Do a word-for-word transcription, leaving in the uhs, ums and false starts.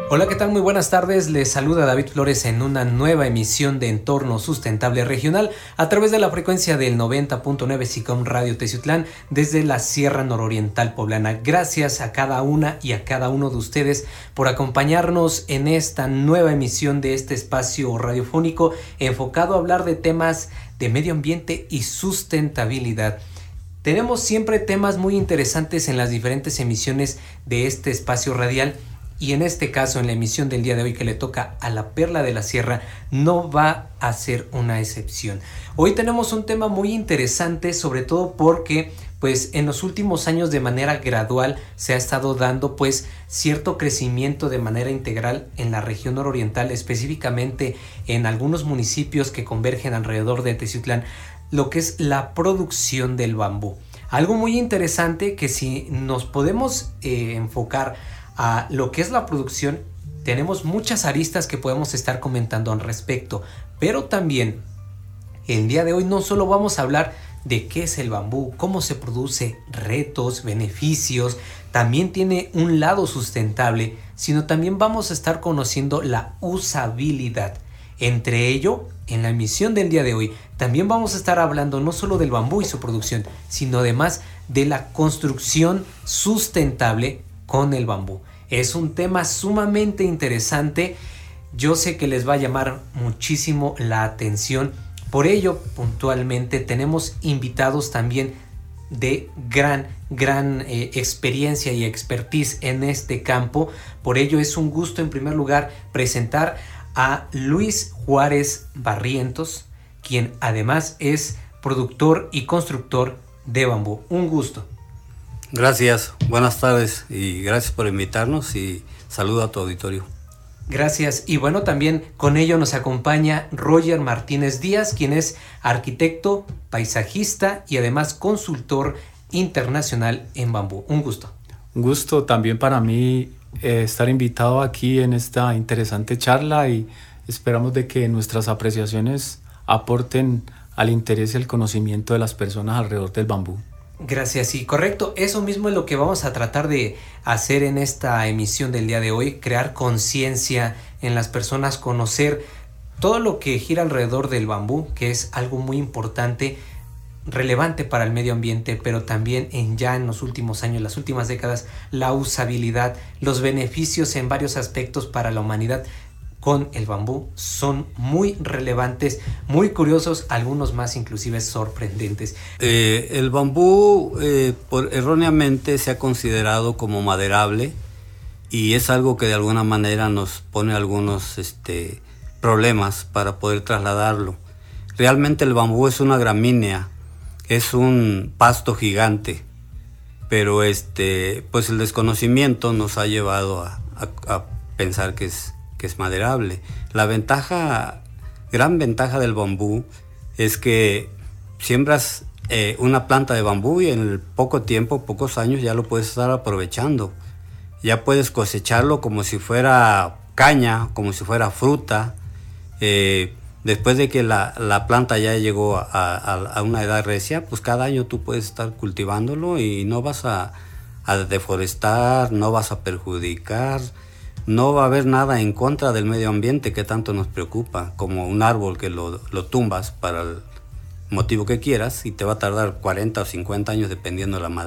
Hola, ¿qué tal? Muy buenas tardes. Les saluda David Flores en una nueva emisión de Entorno Sustentable Regional a través de la frecuencia del noventa punto nueve SICOM Radio Teciutlán desde la Sierra Nororiental Poblana. Gracias a cada una y a cada uno de ustedes por acompañarnos en esta nueva emisión de este espacio radiofónico enfocado a hablar de temas de medio ambiente y sustentabilidad. Tenemos siempre temas muy interesantes en las diferentes emisiones de este espacio radial. Y en este caso, en la emisión del día de hoy que le toca a la Perla de la Sierra, no va a ser una excepción. Hoy tenemos un tema muy interesante, sobre todo porque pues en los últimos años de manera gradual se ha estado dando pues cierto crecimiento de manera integral en la región nororiental, específicamente en algunos municipios que convergen alrededor de Teciutlán, lo que es la producción del bambú. Algo muy interesante que si nos podemos eh, enfocar a lo que es la producción, tenemos muchas aristas que podemos estar comentando al respecto, pero también el día de hoy no solo vamos a hablar de qué es el bambú, cómo se produce, retos, beneficios, también tiene un lado sustentable, sino también vamos a estar conociendo la usabilidad. Entre ello, en la emisión del día de hoy, también vamos a estar hablando no solo del bambú y su producción, sino además de la construcción sustentable con el bambú. Es un tema sumamente interesante. Yo sé que les va a llamar muchísimo la atención. Por ello, puntualmente, tenemos invitados también de gran, gran eh, experiencia y expertise en este campo. Por ello, es un gusto, en primer lugar, presentar a Luis Juárez Barrientos, quien además es productor y constructor de bambú. Un gusto. Gracias, buenas tardes y gracias por invitarnos y saludo a tu auditorio. Gracias, y bueno, también con ello nos acompaña Roger Martínez Díaz, quien es arquitecto, paisajista y además consultor internacional en bambú. Un gusto. Un gusto también para mí eh, estar invitado aquí en esta interesante charla y esperamos de que nuestras apreciaciones aporten al interés y al conocimiento de las personas alrededor del bambú. Gracias, y correcto, eso mismo es lo que vamos a tratar de hacer en esta emisión del día de hoy, crear conciencia en las personas, conocer todo lo que gira alrededor del bambú, que es algo muy importante, relevante para el medio ambiente, pero también en ya en los últimos años, las últimas décadas, la usabilidad, los beneficios en varios aspectos para la humanidad con el bambú son muy relevantes, muy curiosos, algunos más inclusive sorprendentes. Eh, el bambú eh, por, erróneamente se ha considerado como maderable y es algo que de alguna manera nos pone algunos este, problemas para poder trasladarlo. Realmente el bambú es una gramínea, es un pasto gigante, pero este, pues el desconocimiento nos ha llevado a, a, a pensar que es que es maderable. La ventaja, gran ventaja del bambú es que siembras eh, una planta de bambú y en poco tiempo, pocos años ya lo puedes estar aprovechando. Ya puedes cosecharlo como si fuera caña, como si fuera fruta. Eh, después de que la, la planta ya llegó a, a, a una edad recia, pues cada año tú puedes estar cultivándolo y no vas a, a deforestar, no vas a perjudicar. No va a haber nada en contra del medio ambiente que tanto nos preocupa, como un árbol que lo, lo tumbas para el motivo que quieras y te va a tardar cuarenta o cincuenta años dependiendo de la madera.